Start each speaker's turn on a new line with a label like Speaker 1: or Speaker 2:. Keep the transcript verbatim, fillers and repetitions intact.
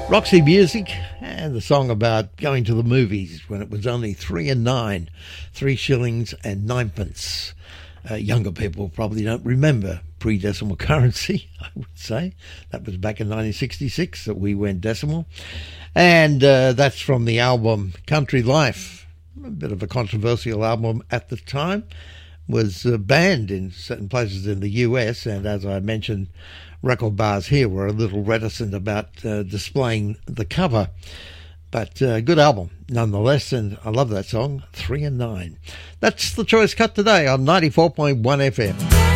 Speaker 1: Roxy Music, and the song about going to the movies when it was only three and nine, three shillings and ninepence. Uh, younger people probably don't remember pre-decimal currency, I would say. That was back in nineteen sixty-six that we went decimal. And uh, that's from the album Country Life, a bit of a controversial album at the time. Was uh, banned in certain places in the U S, and as I mentioned, record bars here were a little reticent about uh, displaying the cover. But uh, good album nonetheless, and I love that song, Three and Nine. That's the choice cut today on ninety-four point one F M.